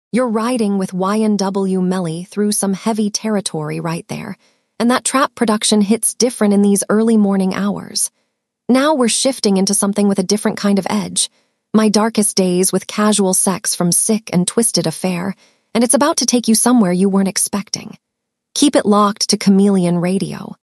You're riding with Y&W Melly through some heavy territory right there, and that trap production hits different in these early morning hours. Now we're shifting into something with a different kind of edge. My darkest days with casual sex from Sick and Twisted Affair, and it's about to take you somewhere you weren't expecting. Keep it locked to Chameleon Radio.